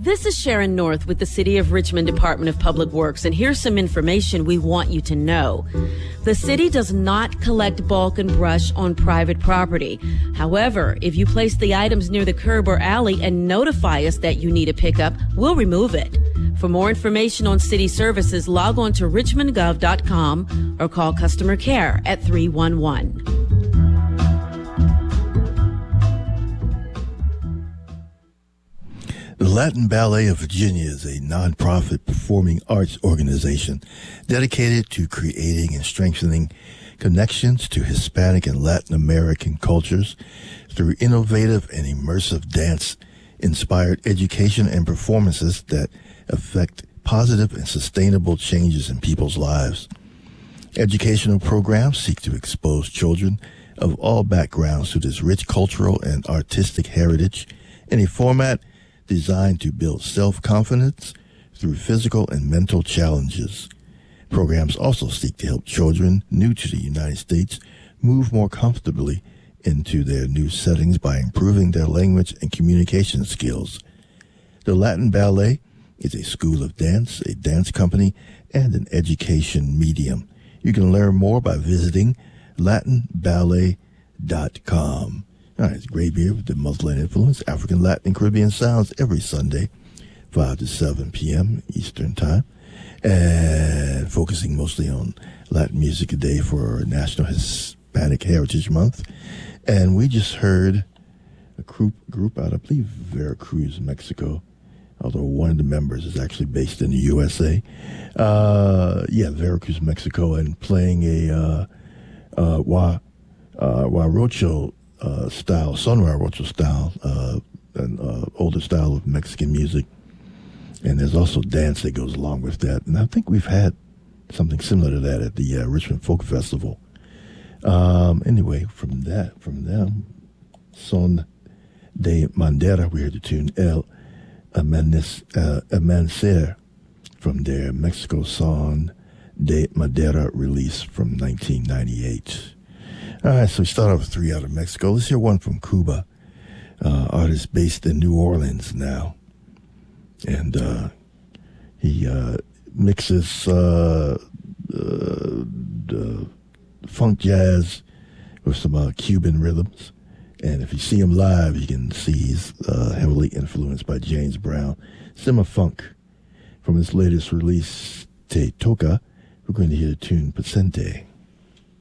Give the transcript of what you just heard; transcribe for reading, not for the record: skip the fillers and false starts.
This is Sharon North with the City of Richmond Department of Public Works, and here's some information we want you to know. The city does not collect bulk and brush on private property. However, if you place the items near the curb or alley and notify us that you need a pickup, we'll remove it. For more information on city services, log on to richmondgov.com or call customer care at 311. The Latin Ballet of Virginia is a nonprofit performing arts organization dedicated to creating and strengthening connections to Hispanic and Latin American cultures through innovative and immersive dance-inspired education and performances that affect positive and sustainable changes in people's lives. Educational programs seek to expose children of all backgrounds to this rich cultural and artistic heritage in a format designed to build self-confidence through physical and mental challenges. Programs also seek to help children new to the United States move more comfortably into their new settings by improving their language and communication skills. The Latin Ballet is a school of dance, a dance company, and an education medium. You can learn more by visiting latinballet.com. All right, it's Gray Beard with the Muslim Influence, African, Latin, and Caribbean sounds every Sunday, 5 to 7 p.m. Eastern Time, and focusing mostly on Latin music today for National Hispanic Heritage Month. And we just heard a group out of, I believe, Veracruz, Mexico, although one of the members is actually based in the USA. Veracruz, Mexico, and playing a Huarocho style, Son Huarocho style, an older style of Mexican music. And there's also dance that goes along with that. And I think we've had something similar to that at the Richmond Folk Festival. Anyway, from them, Son de Madera, we heard the tune El Amanecer from their Mexico Son de Madera release from 1998. All right, so we start off with 3 out of Mexico. Let's hear one from Cuba, artist based in New Orleans now. And he mixes the funk jazz with some Cuban rhythms. And if you see him live, you can see he's heavily influenced by James Brown. Sima Funk from his latest release, Te Toca. We're going to hear the tune Pacente.